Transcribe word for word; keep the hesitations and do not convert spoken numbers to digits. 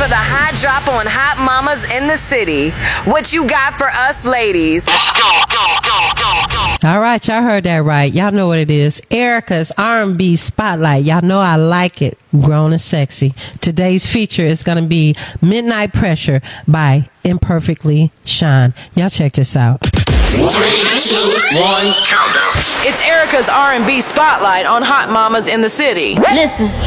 the hot drop on Hot Mamas in the City. What you got for us ladies? Let's go, go, go, go, go. All right, y'all heard that right. Y'all know what it is. Erica's R and B Spotlight. Y'all know I like it. Grown and sexy. Today's feature is going to be Midnight Pressure by Imperfectly Shine. Y'all check this out. Three, two, one, countdown. It's Erica's R and B Spotlight on Hot Mamas in the City. Listen,